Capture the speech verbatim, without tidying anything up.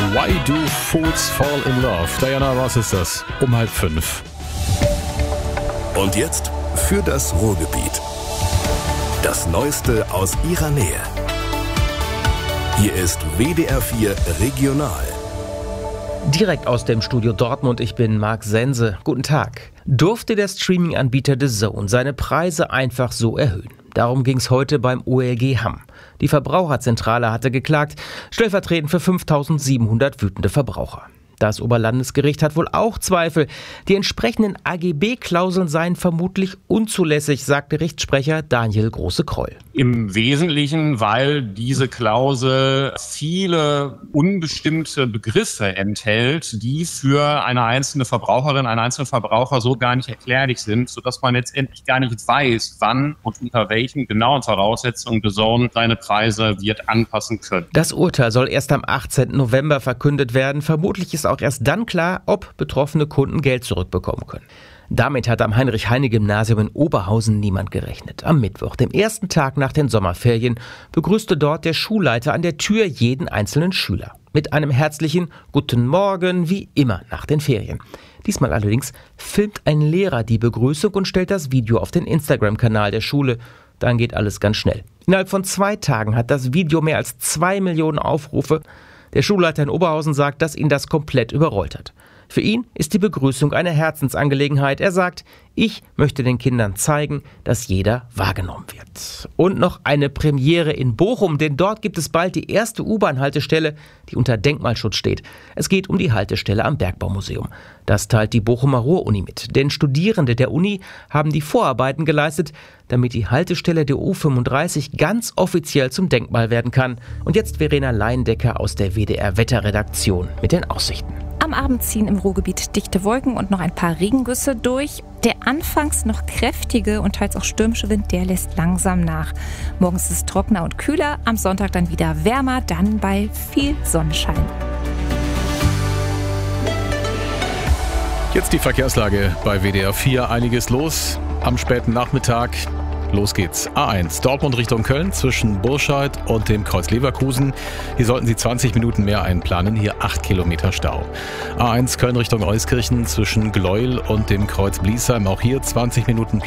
Why Do Fools Fall in Love? Diana Ross ist das, um halb fünf. Und jetzt für das Ruhrgebiet. Das Neueste aus ihrer Nähe. Hier ist W D R vier Regional. Direkt aus dem Studio Dortmund, ich bin Marc Sense. Guten Tag. Durfte der Streaming-Anbieter The Zone seine Preise einfach so erhöhen? Darum ging es heute beim O L G Hamm. Die Verbraucherzentrale hatte geklagt, stellvertretend für fünftausendsiebenhundert wütende Verbraucher. Das Oberlandesgericht hat wohl auch Zweifel. Die entsprechenden A G B-Klauseln seien vermutlich unzulässig, sagte Rechtssprecher Daniel Große-Kroll. Im Wesentlichen, weil diese Klausel viele unbestimmte Begriffe enthält, die für eine einzelne Verbraucherin, einen einzelnen Verbraucher so gar nicht erklärlich sind, sodass man letztendlich gar nicht weiß, wann und unter welchen genauen Voraussetzungen The Zone seine Preise wird anpassen können. Das Urteil soll erst am achtzehnten November verkündet werden. Vermutlich ist auch erst dann klar, ob betroffene Kunden Geld zurückbekommen können. Damit hat am Heinrich-Heine-Gymnasium in Oberhausen niemand gerechnet. Am Mittwoch, dem ersten Tag nach den Sommerferien, begrüßte dort der Schulleiter an der Tür jeden einzelnen Schüler. Mit einem herzlichen Guten Morgen, wie immer nach den Ferien. Diesmal allerdings filmt ein Lehrer die Begrüßung und stellt das Video auf den Instagram-Kanal der Schule. Dann geht alles ganz schnell. Innerhalb von zwei Tagen hat das Video mehr als zwei Millionen Aufrufe. Der Schulleiter in Oberhausen sagt, dass ihn das komplett überrollt hat. Für ihn ist die Begrüßung eine Herzensangelegenheit. Er sagt, ich möchte den Kindern zeigen, dass jeder wahrgenommen wird. Und noch eine Premiere in Bochum, denn dort gibt es bald die erste U-Bahn-Haltestelle, die unter Denkmalschutz steht. Es geht um die Haltestelle am Bergbaumuseum. Das teilt die Bochumer Ruhr-Uni mit. Denn Studierende der Uni haben die Vorarbeiten geleistet, damit die Haltestelle der U fünfunddreißig ganz offiziell zum Denkmal werden kann. Und jetzt Verena Leindecker aus der W D R-Wetterredaktion mit den Aussichten. Am Abend ziehen im Ruhrgebiet dichte Wolken und noch ein paar Regengüsse durch. Der anfangs noch kräftige und teils auch stürmische Wind, der lässt langsam nach. Morgens ist es trockener und kühler, am Sonntag dann wieder wärmer, dann bei viel Sonnenschein. Jetzt die Verkehrslage bei W D R vier. Einiges los am späten Nachmittag. Los geht's. A eins, Dortmund Richtung Köln zwischen Burscheid und dem Kreuz Leverkusen. Hier sollten Sie zwanzig Minuten mehr einplanen. Hier acht Kilometer Stau. A eins Köln Richtung Euskirchen zwischen Gleuel und dem Kreuz Bliesheim. Auch hier zwanzig Minuten planen.